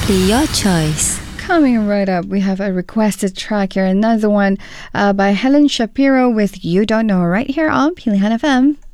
Be your choice. Coming right up, we have a requested track here. Another one by Helen Shapiro with You Don't Know right here on Pilihan FM.